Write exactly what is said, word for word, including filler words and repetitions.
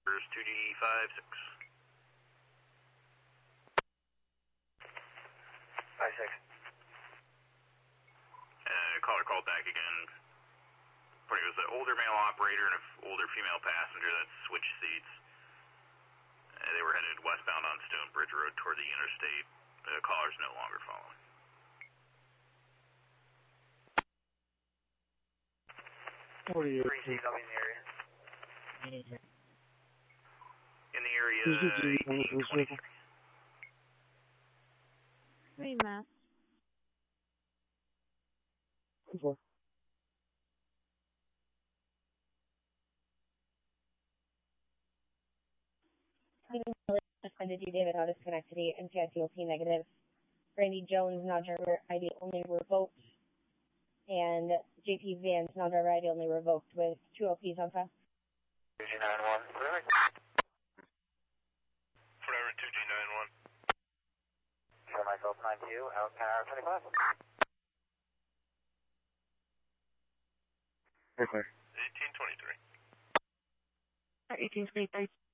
two G five six. five six. Uh, caller called back again. It was an older male operator and an older female passenger that switched seats. Uh, they were headed westbound on Stonebridge Road toward the interstate. The caller's no longer following. forty-eight. Three seats, I'll be in the area. In the area, eighteen twenty-three. Three mass. Four. Suspended you, David, out of Schenectady, N C I C O P negative. Randy Jones, non-driver I D only revoked. And J P Vance, non-driver I D only revoked with two O Ps on file. two G nine one, clear. Forever two G nine one. Show myself nine two, out ten hour twenty-five. Clear, clear. eighteen twenty-three. eighteen twenty-three.